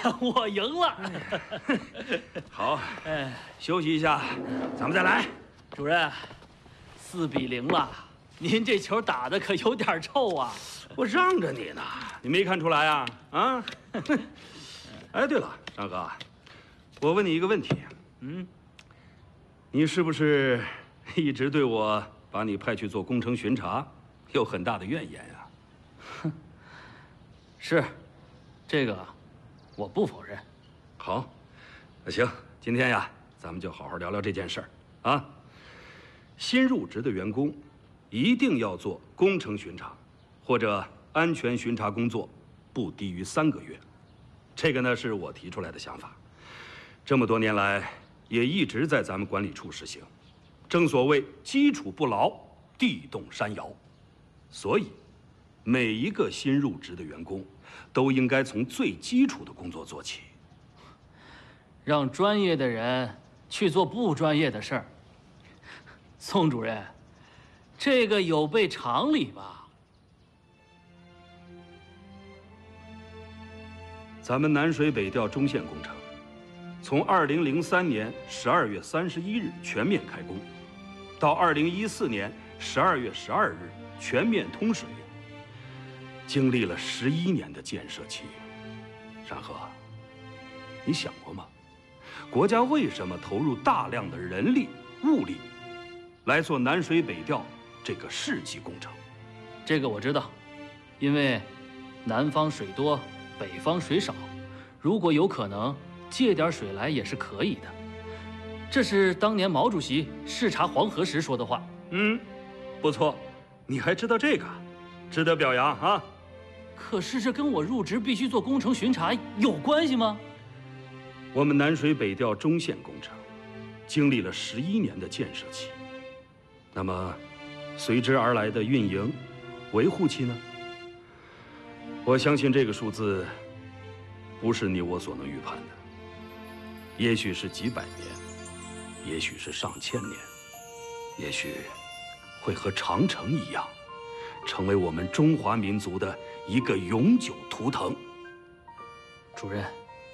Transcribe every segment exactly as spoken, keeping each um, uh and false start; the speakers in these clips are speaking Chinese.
我赢了。 好，哎，休息一下，咱们再来。 主任，四比零了，您这球打的可有点臭啊！ 我让着你呢，你没看出来啊？啊？哎，对了，张哥，我问你一个问题，嗯，你是不是一直对我把你派去做工程巡查有很大的怨言呀？ 哼，是，这个我不否认。 好，那行，今天呀，咱们就好好聊聊这件事儿啊。新入职的员工一定要做工程巡查，或者安全巡查工作不低于三个月。这个呢是我提出来的想法，这么多年来也一直在咱们管理处实行。正所谓基础不牢，地动山摇，所以每一个新入职的员工都应该从最基础的工作做起。 让专业的人去做不专业的事儿。宋主任，这个有悖常理吧？ 咱们南水北调中线工程，从二零零三年十二月三十一日全面开工，到二零一四年十二月十二日全面通水，经历了十一年的建设期。山河，你想过吗？国家为什么投入大量的人力物力来做南水北调这个世纪工程？ 这个我知道，因为南方水多，北方水少，如果有可能借点水来也是可以的。这是当年毛主席视察黄河时说的话。 嗯，不错，你还知道这个，值得表扬啊。 可是这跟我入职必须做工程巡查有关系吗？ 我们南水北调中线工程经历了十一年的建设期，那么随之而来的运营、维护期呢？我相信这个数字不是你我所能预判的，也许是几百年，也许是上千年，也许会和长城一样，成为我们中华民族的一个永久图腾。 主任，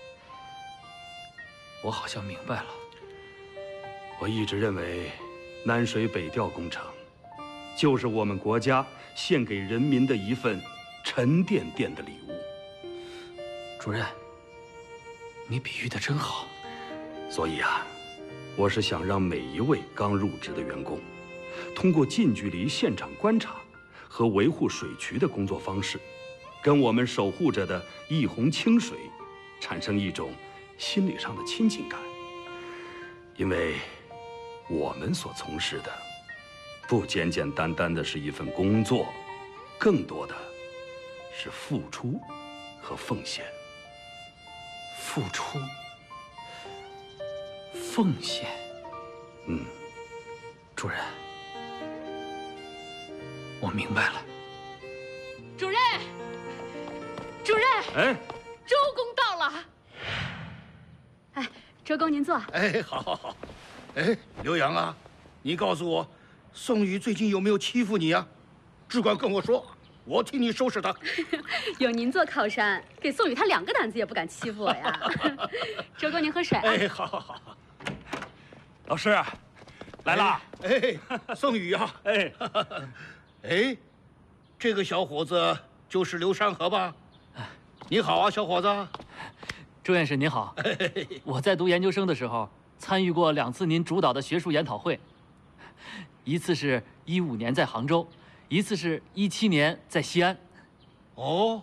我好像明白了。 我一直认为，南水北调工程就是我们国家献给人民的一份沉甸甸的礼物。 主任，你比喻的真好。 所以啊，我是想让每一位刚入职的员工，通过近距离现场观察和维护水渠的工作方式，跟我们守护着的一泓清水产生一种心理上的亲近感。因为我们所从事的不简简单单的是一份工作，更多的是付出和奉献。 付出、奉献。 嗯， 主任，我明白了。 主任，主任， 哎， 周公到了。哎，周公您坐。 哎，好，好，好。哎，刘洋啊，你告诉我，宋宇最近有没有欺负你呀？只管跟我说，我替你收拾他。 有您做靠山，给宋宇他两个胆子也不敢欺负我呀。周公，您喝水啊。 哎，好，好，好。 老师，来啦！ 哎，宋宇啊， 哎， 哎，这个小伙子就是刘山河吧？你好啊，小伙子。 周院士您好，我在读研究生的时候参与过两次您主导的学术研讨会，一次是一五年在杭州，一次是一七年在西安。 哦，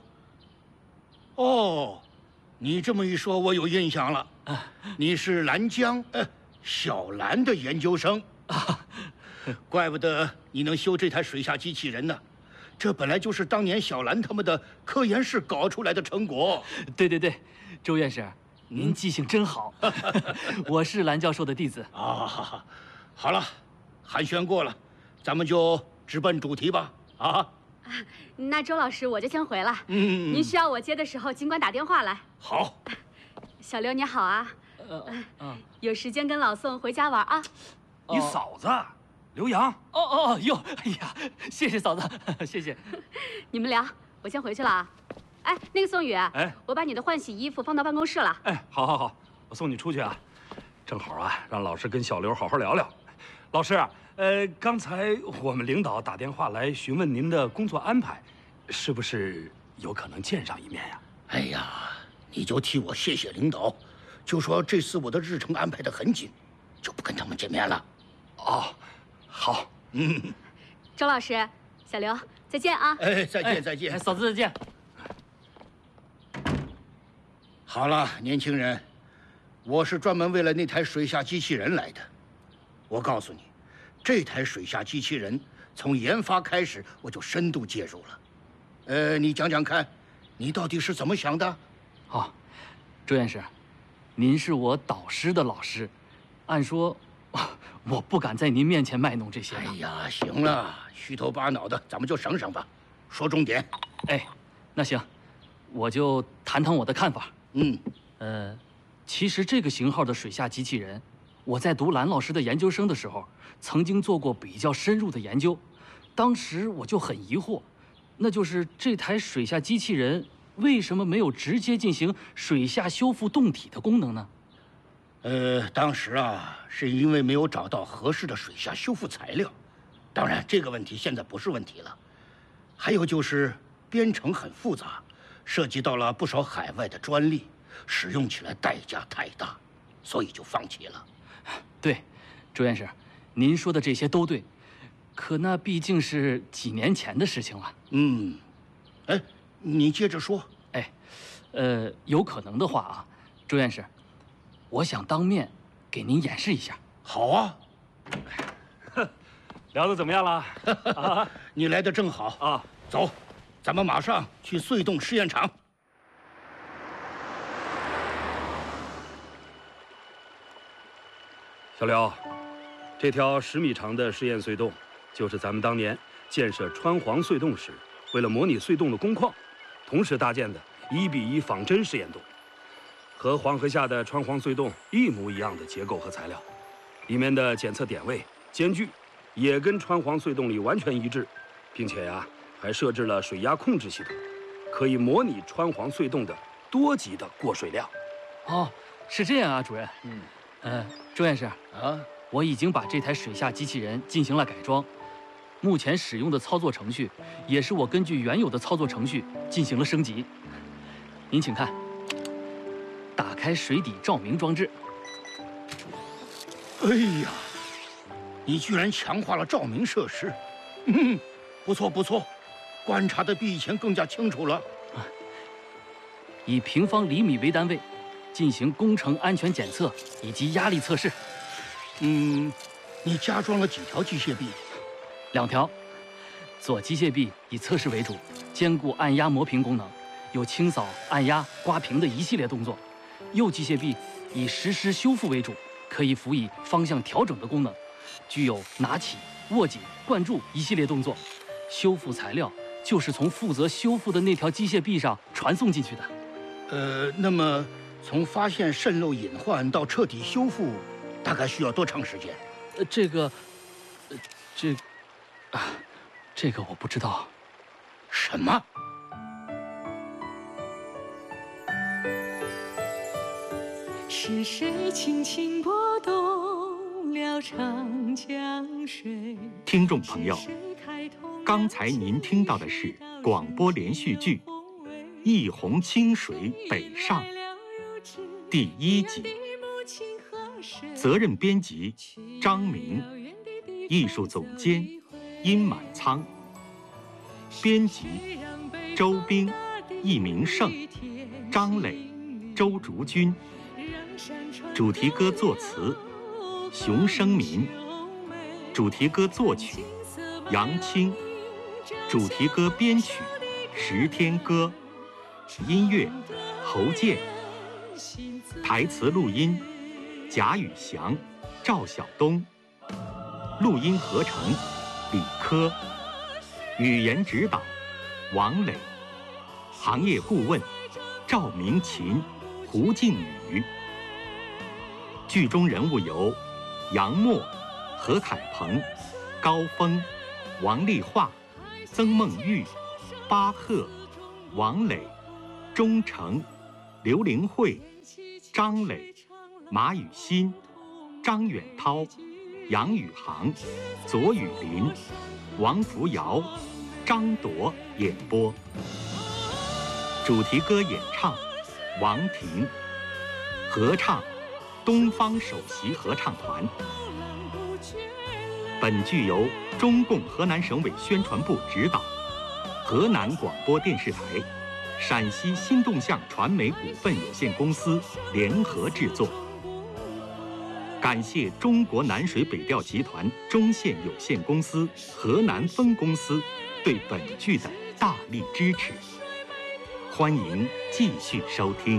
哦，你这么一说，我有印象了。你是兰江呃小兰的研究生啊，怪不得你能修这台水下机器人呢。这本来就是当年小兰他们的科研室搞出来的成果。 对对对，周院士，您记性真好。我是兰教授的弟子啊。好了，寒暄过了，咱们就直奔主题吧。啊。啊， 那周老师我就先回了。 嗯， 您需要我接的时候，尽管打电话来。 好。 小刘你好啊。 呃嗯， 有时间跟老宋回家玩啊。 你嫂子刘洋。 哦哦哟，哎呀，谢谢嫂子，谢谢。 你们聊，我先回去了啊。 哎，那个宋宇， 哎， 我把你的换洗衣服放到办公室了。 哎，好，好，好，我送你出去啊。正好啊，让老师跟小刘好好聊聊。老师，呃，刚才我们领导打电话来询问您的工作安排，是不是有可能见上一面呀？ 哎呀，你就替我谢谢领导，就说这次我的日程安排得很紧，就不跟他们见面了。 哦，好， 嗯， 周老师，小刘，再见啊！ 哎，再见， 哎再见。 哎，嫂子再见。 好了，年轻人，我是专门为了那台水下机器人来的。我告诉你，这台水下机器人从研发开始我就深度介入了。呃，你讲讲看，你到底是怎么想的？ 哦，周院士，您是我导师的老师，按说我不敢在您面前卖弄这些。 哎呀，行了，虚头巴脑的，咱们就省省吧，说重点。 哎，那行，我就谈谈我的看法。 嗯， 呃，其实这个型号的水下机器人，我在读蓝老师的研究生的时候，曾经做过比较深入的研究。当时我就很疑惑，那就是这台水下机器人为什么没有直接进行水下修复动体的功能呢？ 呃，当时啊，是因为没有找到合适的水下修复材料。当然，这个问题现在不是问题了。还有就是编程很复杂，涉及到了不少海外的专利，使用起来代价太大，所以就放弃了。 对，周院士，您说的这些都对，可那毕竟是几年前的事情了。 嗯，哎，你接着说。 哎，呃，有可能的话啊，周院士，我想当面给您演示一下。 好啊， 聊得怎么样了？啊， 你来的正好啊， 走，咱们马上去隧洞试验场。 小刘，这条十米长的试验隧洞，就是咱们当年建设川黄隧洞时，为了模拟隧洞的工况，同时搭建的一比一仿真试验洞，和黄河下的川黄隧洞一模一样的结构和材料，里面的检测点位、间距也跟川黄隧洞里完全一致，并且呀、啊，还设置了水压控制系统，可以模拟川黄隧洞的多级的过水量。 哦，是这样啊，主任。 嗯， 呃，周院士啊， 我已经把这台水下机器人进行了改装，目前使用的操作程序也是我根据原有的操作程序进行了升级。您请看，打开水底照明装置。 哎呀，你居然强化了照明设施，嗯，不错不错，观察的比以前更加清楚了。 以平方厘米为单位，进行工程安全检测以及压力测试。 嗯，你加装了几条机械臂？ 两条。左机械臂以测试为主，兼顾按压磨平功能，有清扫、按压、刮平的一系列动作；右机械臂以实施修复为主，可以辅以方向调整的功能，具有拿起、握紧、灌注一系列动作。修复材料就是从负责修复的那条机械臂上传送进去的。 呃，那么从发现渗漏隐患到彻底修复，大概需要多长时间？ 呃，这个，呃，这，啊，这个我不知道。 什么？ 是谁轻轻拨动了长江水？ 听众朋友，刚才您听到的是广播连续剧《一泓清水北上》第一集，责任编辑张明，艺术总监殷满仓，编辑周冰、易明胜、张磊、周竹君。主题歌作词熊生民，主题歌作曲杨青，主题歌编曲石天歌，音乐侯健，台词录音贾宇翔、赵晓东，录音合成李科，语言指导王磊，行业顾问赵明琴、胡静宇。剧中人物有杨默、何凯鹏、高峰、王丽华、曾梦玉、巴赫、王磊、 钟诚、刘灵慧、张磊、马雨欣、张远涛、杨宇航、左雨林、王福尧、张铎演播。主题歌演唱王婷，合唱东方首席合唱团。本剧由中共河南省委宣传部指导，河南广播电视台、陕西新动向传媒股份有限公司联合制作。感谢中国南水北调集团中线有限公司河南分公司对本剧的大力支持。欢迎继续收听。